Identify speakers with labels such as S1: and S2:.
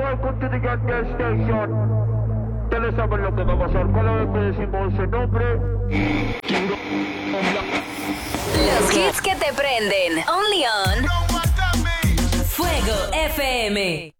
S1: welcome to the Get There Station. Ustedes saben lo que va a pasar. Cada vez que decimos ese nombre.
S2: Los hits que te prenden. Only on Fuego FM.